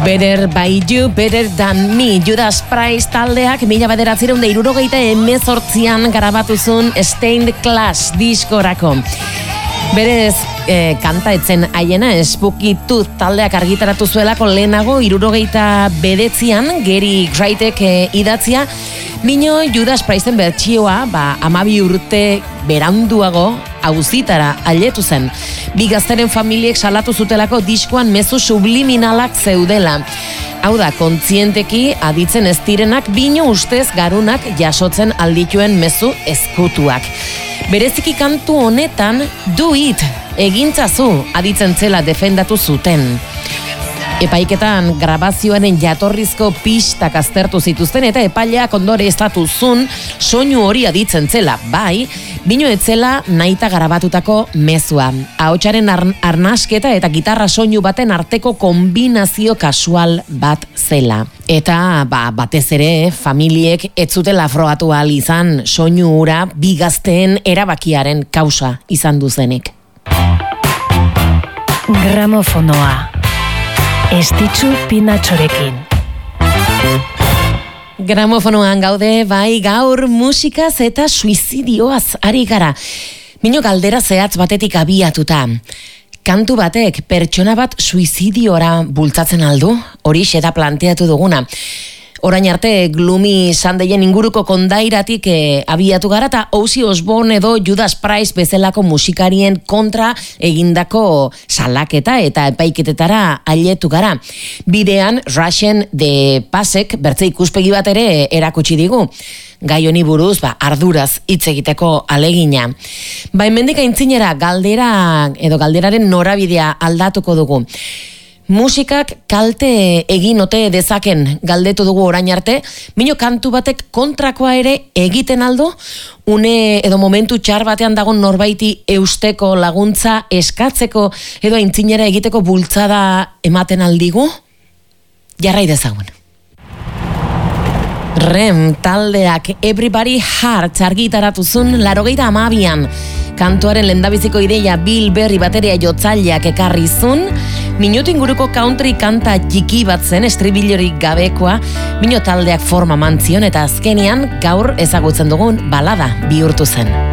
Better by you, better than me. Judas Priest taldeak 1978an garabatuzun Stained Glass diskorako. Berez, kanta etzen haiena, Spooky Tooth taldeak argitaratu zuelako lehenago 79an Gary Wrightek idatzia. Bino Judas Priesten bertsioa, 12 urte beranduago auzitara ailetu zen. Bi gazteren familiek salatu zutelako diskoan mezu subliminalak zeudela. Hau da, kontzienteki aditzen ez direnak, bino ustez garunak jasotzen aldituen mezu ezkutuak. Bereziki kantu honetan, do it, egintzazu aditzen zela defendatu zuten. Epaiketan grabazioaren jatorrizko pistak aztertu zituzten eta epaileak ondore estatuzun soinu hori aditzen zela, bai, bino etzela nahita grabatutako mezua. Ahotsaren arnasketa eta gitarra soinu baten arteko kombinazio kasual bat zela. Eta batez ere familiek ez zutela frogatu ahal izan soinu hura bi gazteen erabakiaren kausa izan duzenik. Gramofonoa. Estitzu Pinatxorekin. Gramofonoan gaude, bai, gaur musikaz eta suizidioaz ari gara. Mino galdera zehatz batetik abiatuta. Kantu batek pertsona bat suizidiora bultzatzen aldu? Horixe da planteatu duguna. Orain arte Gloomy Sundayen inguruko kondairatik abiatu gara eta Ozzy Osbourne edo Judas Priest bezalako musikarien kontra egindako salaketa eta epaiketetara ailetu gara. Bidean Russian The Passek bertze ikuspegi bat ere erakutsi digu. Gai honi buruz, arduraz hitz egiteko alegina. Hemendik aintzinera galderaren norabidea aldatuko dugu. Musikak kalte egin ote dezaken galdetu dugu orain arte, mino kantu batek kontrakoa ere egiten aldo, une edo momentu txar batean dagon norbaiti eusteko laguntza eskatzeko edo aintzinera egiteko bultzada ematen aldigu? Jarrai dezagun. Rem taldeak Everybody Hearts argitaratuzun 82an. Kantuaren lehendabiziko ideia Bill Berry bateria jotzaileak ekarrizun, minutu inguruko country kanta txiki bat zen estribillorik gabekoa, mino taldeak forma mantzion eta azkenian gaur ezagutzen dugun balada bihurtu zen.